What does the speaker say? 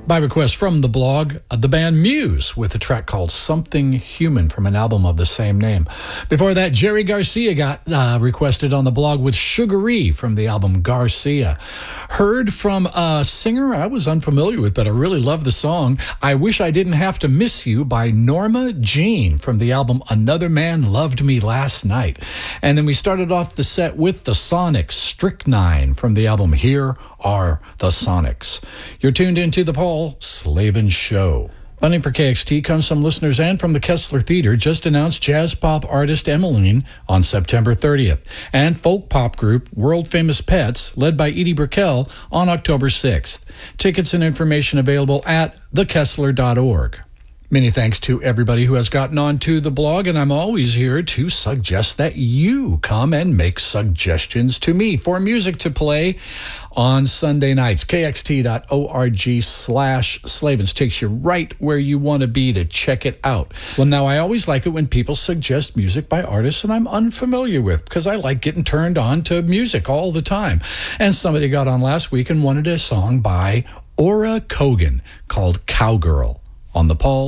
By request from the blog, the band Muse with a track called Something Human from an album of the same name. Before that, Jerry Garcia got requested on the blog with Sugaree from the album Garcia. Heard from a singer I was unfamiliar with, but I really love the song, I Wish I Didn't Have to Miss You by Norma Jean from the album Another Man Loved Me Last Night. And then we started off the set with the Sonics, Strychnine from the album Here Are the Sonics. You're tuned into the Paul Slavin Show. Funding for KXT comes from listeners and from the Kessler Theater. Just announced jazz pop artist Emmeline on September 30th. And folk pop group World Famous Pets, led by Edie Brickell, on October 6th. Tickets and information available at thekessler.org. Many thanks to everybody who has gotten onto the blog, and I'm always here to suggest that you come and make suggestions to me for music to play on Sunday nights. KXT.org/Slavins takes you right where you want to be to check it out. Well, now, I always like it when people suggest music by artists that I'm unfamiliar with, because I like getting turned on to music all the time. And somebody got on last week and wanted a song by Ora Kogan called Cowgirl on the Paul